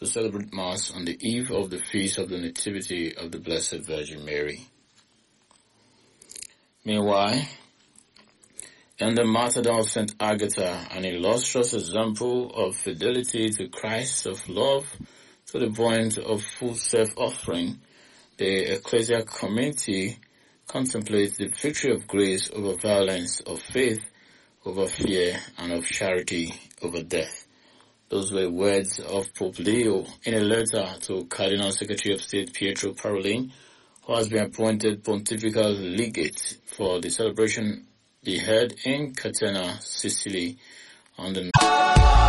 to celebrate Mass on the eve of the Feast of the Nativity of the Blessed Virgin Mary. Meanwhile, in the martyrdom of St. Agatha, an illustrious example of fidelity to Christ, of love to the point of full self-offering, the ecclesial community contemplates the victory of grace over violence, of faith over fear, and of charity over death. Those were words of Pope Leo in a letter to Cardinal Secretary of State Pietro Parolin, who has been appointed pontifical legate for the celebration be held in Catania, Sicily on the